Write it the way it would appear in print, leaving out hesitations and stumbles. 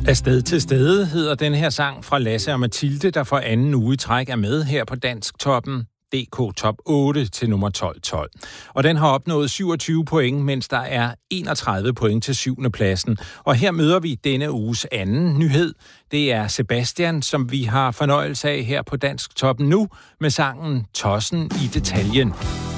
Afsted til stede hedder den her sang fra Lasse og Mathilde, der for anden uge i træk er med her på Dansktoppen. DK Top 8 til nummer 12. Og den har opnået 27 point, mens der er 31 point til 7. pladsen. Og her møder vi denne uges anden nyhed. Det er Sebastian, som vi har fornøjelse af her på Dansktoppen nu, med sangen Tossen i detaljen.